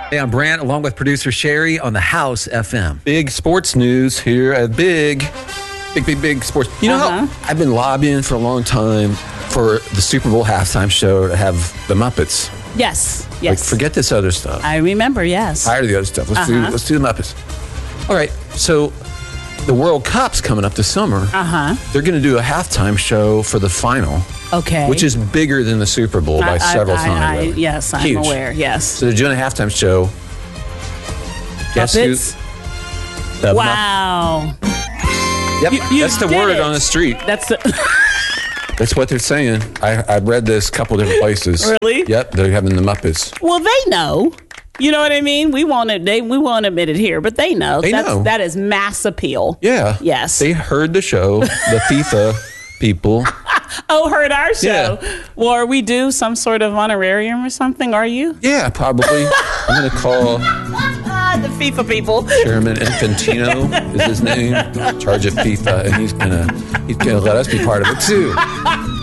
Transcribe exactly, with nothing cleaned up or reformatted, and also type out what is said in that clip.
Hey, I'm Brant, along with producer Sherry on the House F M. Big sports news here at Big, big, big, big sports. You know Uh-huh. how I've been lobbying for a long time for the Super Bowl halftime show to have the Muppets. Yes, Like, yes. forget this other stuff. I remember, yes. Tired of the other stuff. Let's do Uh-huh. let's do the Muppets. All right, so the World Cup's coming up this summer. Uh-huh. They're going to do a halftime show for the final, Okay. which is bigger than the Super Bowl by I- I- several I- times. I- really. yes, I'm Huge. aware, yes. So they're doing a halftime show. Guess Muppets? who? The Wow. Mupp- Yep, You- you that's the did word it. on the street. That's the, That's what they're saying. I, I read this a couple different places. Really? Yep, they're having the Muppets. well, they know. You know what I mean? We won't they we won't admit it here, but they know. They That's, know. That is mass appeal. Yeah. Yes. They heard the show, the FIFA people. Oh, heard our show. Yeah. Well, are we due some sort of honorarium or something? Are you? Yeah, probably. I'm going to call Ah, the FIFA people. Chairman Infantino is his name, in charge of FIFA, and he's going to he's going to let us be part of it too.